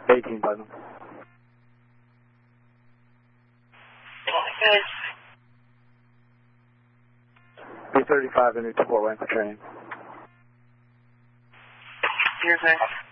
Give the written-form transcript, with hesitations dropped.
18 Putnam. Good. B-35 into Fort Wayne for training. Here's it.